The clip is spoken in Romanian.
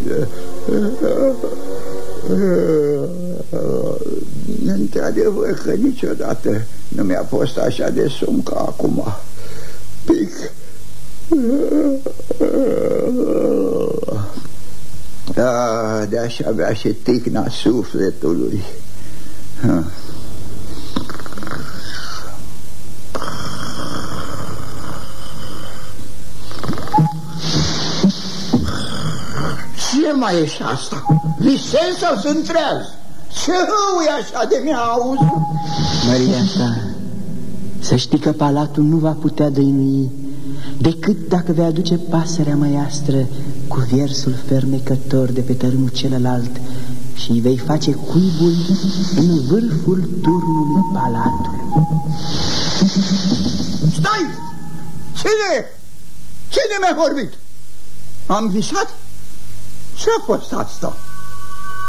Într-adevăr că niciodată nu mi-a fost așa de somn ca acum. Pic. De-aș avea și ticna sufletului. Ce mai e și asta? Visez sau sunt treaz? Ce rău e așa de mi-auzi? Maria ta, să știi că palatul nu va putea dăinui decât dacă vei aduce pasărea măiastră cu versul fermecător de pe tărâmul celălalt și îi vei face cuibul în vârful turnului palatului. Stai! Cine? Cine mi-a vorbit? Am visat? Ce-a fost asta?